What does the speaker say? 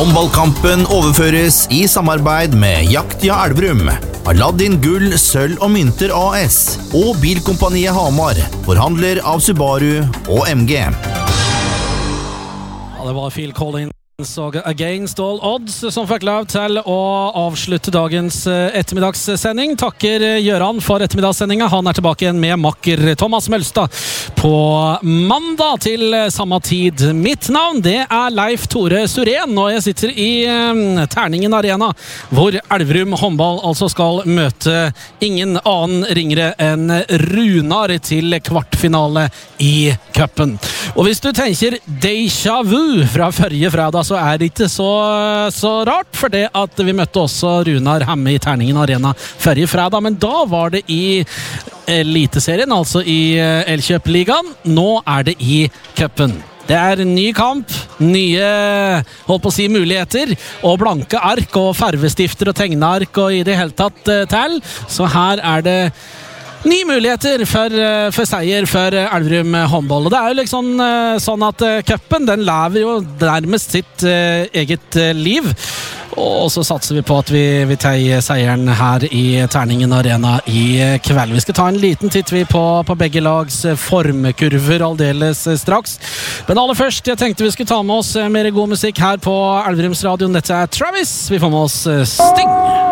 Håndballkampen overføres i samarbeid med Jaktia Elverum, Aladdin Gull, Sølv og Mynter AS og Bilkompaniet Hamar, forhandler av Subaru og MG. Ja, det var Phil Collins og Against All Odds som fikk lov til å avslutte dagens ettermiddagssending. Takker Gjøran for ettermiddagssendinga. Han er tilbake igjen med makker Thomas Mølstad på mandag til samme tid. Mitt navn det er Leif Tore Surén, og jeg sitter i Terningen Arena, hvor Elverum håndball altså skal møte ingen annen ringere enn Runar til kvartfinale i cupen. Og hvis du tenker déjà vu fra forrige fredag, så er det ikke så rart, for det at vi møtte også Runar hjemme i Terningen Arena forrige fredag, men da var det i Eliteserien, altså i Elkjøp-ligaen. Nå er det i cupen. Det er en ny kamp, nye holdt på å si muligheter, og blanke ark og farvestifter og tegneark og i det hele tatt til. Så her er det nye muligheter for seier for Elverum håndball. Og det er jo liksom sånn at cupen, den lever jo nærmest sitt eget liv. Og så satser vi på at vi tar seieren her i Terningen Arena i kveld. Vi skal ta en liten titt på begge lags formkurver aldeles straks. Men aller først, jeg tenkte vi skulle ta med oss mer god musikk her på Elverums Radio. Dette er Travis. Vi får med oss Sting.